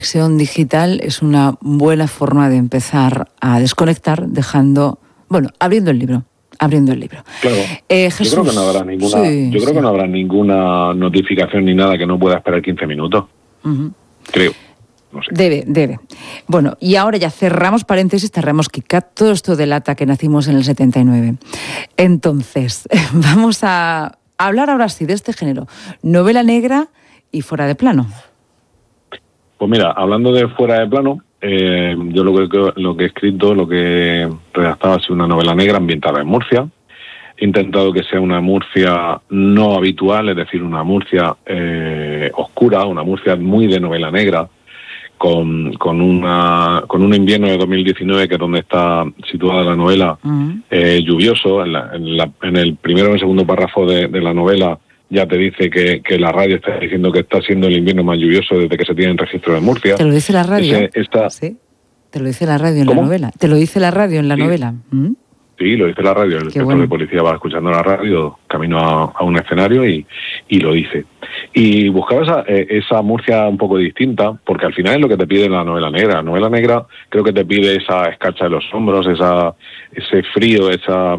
Desconexión digital es una buena forma de empezar a desconectar, abriendo el libro. Claro. Jesús, yo creo que no habrá ninguna, creo que no habrá ninguna notificación ni nada que no pueda esperar 15 minutos. Creo. No sé. Debe. Bueno, y ahora ya cerramos paréntesis, que todo esto delata que nacimos en el 79. Entonces, vamos a hablar ahora sí de este género, novela negra y fuera de plano. Pues mira, hablando de fuera de plano, yo lo que he escrito, lo que he redactado ha sido una novela negra ambientada en Murcia. He intentado que sea una Murcia no habitual, es decir, una Murcia oscura, una Murcia muy de novela negra, con un invierno de 2019, que es donde está situada la novela, lluvioso. En el primero o el segundo párrafo de la novela ya te dice que la radio está diciendo que está siendo el invierno más lluvioso desde que se tiene el registro de Murcia. ¿Te lo dice la radio? Sí. ¿Te lo dice la radio en la novela? ¿Te lo dice la radio en la novela? Sí, lo dice la radio. El inspector de policía va escuchando la radio, camino a un escenario y lo dice. Y buscaba esa Murcia un poco distinta, porque al final es lo que te pide la novela negra. La novela negra creo que te pide esa escarcha de los hombros, ese frío, esa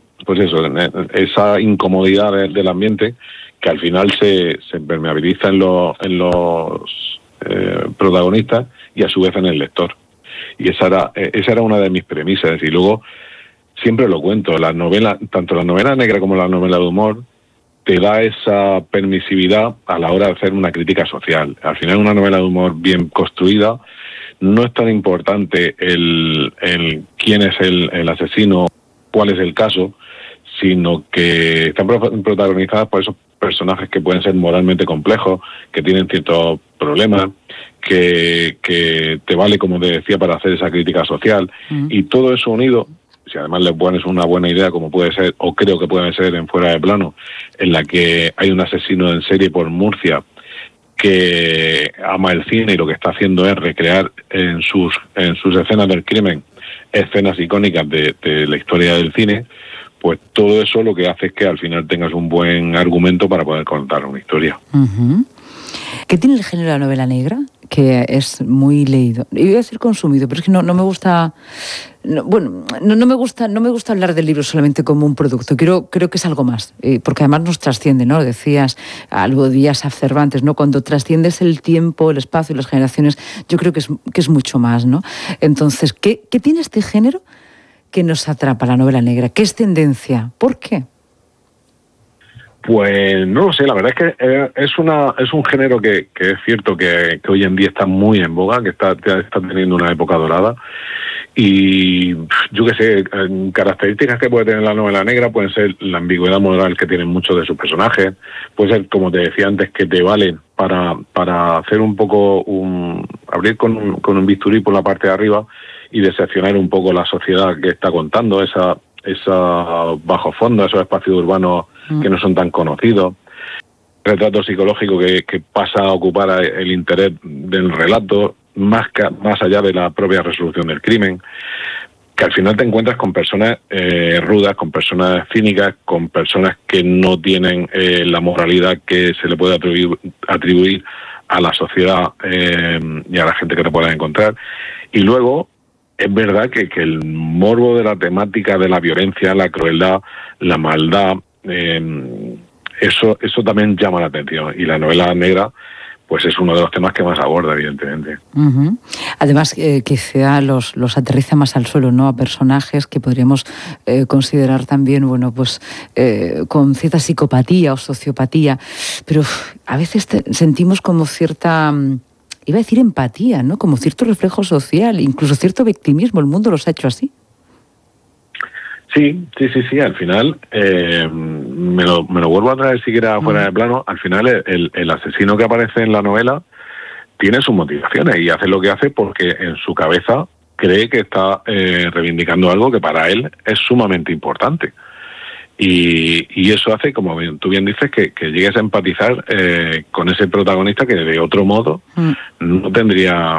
incomodidad del ambiente, que al final se permeabiliza en los protagonistas y a su vez en el lector. Y esa era una de mis premisas. Y luego, siempre lo cuento, tanto la novela negra como la novela de humor te da esa permisividad a la hora de hacer una crítica social. Al final, una novela de humor bien construida, no es tan importante el quién es el asesino, cuál es el caso, sino que están protagonizadas por esos personajes que pueden ser moralmente complejos, que tienen ciertos problemas, que te vale, como te decía, para hacer esa crítica social. Y todo eso unido, si además le pones una buena idea, como puede ser, o creo que puede ser en Fuera de Plano, en la que hay un asesino en serie por Murcia que ama el cine y lo que está haciendo es recrear en sus escenas del crimen escenas icónicas de la historia del cine, pues todo eso lo que hace es que al final tengas un buen argumento para poder contar una historia. ¿Qué tiene el género de la novela negra? Que es muy leído. Iba a decir consumido, pero es que no me gusta. No me gusta hablar del libro solamente como un producto. Creo que es algo más, porque además nos trasciende, ¿no? Decías, aludías a Cervantes, ¿no? Cuando trasciendes el tiempo, el espacio y las generaciones, yo creo que es mucho más, ¿no? Entonces, ¿qué tiene este género que nos atrapa, la novela negra? ¿Qué es tendencia? ¿Por qué? Pues no lo sé, la verdad es que es un género que es cierto que hoy en día está muy en boga, que está teniendo una época dorada. Y yo qué sé, características que puede tener la novela negra pueden ser la ambigüedad moral que tienen muchos de sus personajes, puede ser, como te decía antes, que te valen para hacer un poco abrir con un bisturí por la parte de arriba y decepcionar un poco la sociedad que está contando, esa bajo fondo, esos espacios urbanos que no son tan conocidos, retrato psicológico que pasa a ocupar el interés del relato más allá de la propia resolución del crimen, que al final te encuentras con personas rudas, con personas cínicas, con personas que no tienen la moralidad que se le puede atribuir a la sociedad y a la gente que te puedas encontrar. Y luego es verdad que el morbo de la temática de la violencia, la crueldad, la maldad, eso también llama la atención. Y la novela negra pues es uno de los temas que más aborda, evidentemente. Además, quizá los aterriza más al suelo, ¿no? A personajes que podríamos considerar también, con cierta psicopatía o sociopatía, pero a veces sentimos como cierta, iba a decir empatía, ¿no? Como cierto reflejo social, incluso cierto victimismo. El mundo los ha hecho así. Sí, al final me lo vuelvo a traer siquiera fuera de plano. Al final el asesino que aparece en la novela tiene sus motivaciones y hace lo que hace porque en su cabeza cree que está reivindicando algo que para él es sumamente importante. Y eso hace, como tú bien dices, que llegues a empatizar con ese protagonista que de otro modo no tendría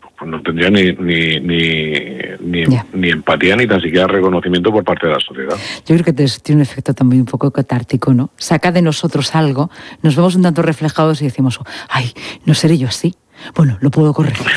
ni empatía ni tan siquiera reconocimiento por parte de la sociedad. Yo creo que tiene un efecto también un poco catártico, ¿no? Saca de nosotros algo, nos vemos un tanto reflejados y decimos, ay, no seré yo así. Bueno, lo puedo corregir.